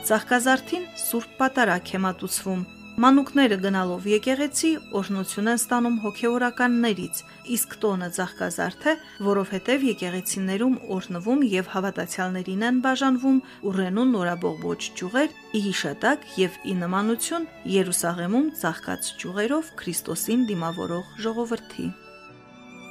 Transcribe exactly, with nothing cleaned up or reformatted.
Ծաղկազարդին սուրբ պատարագ է մատուցվում։ Մանուկները գնալով եկեղեցի օրհնություն են ստանում հոգևորականներից, իսկ տոնը ծաղկազարդ է, որովհետև եկեղեցիներում օրհնվում եւ հավատացյալներին են բաժանվում ուռենու նորաբողբոջ ճյուղեր ի հիշատակ եւ ի նմանություն Երուսաղեմում ծաղկած ճյուղերով Քրիստոսին դիմավորող ժողովրդի։